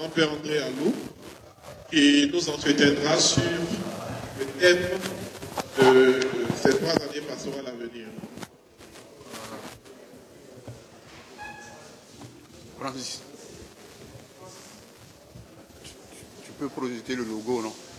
grand-père André Allou, qui nous entretiendra sur le thème de ces 3 années pastorales à venir. Francis, tu peux projeter le logo, non?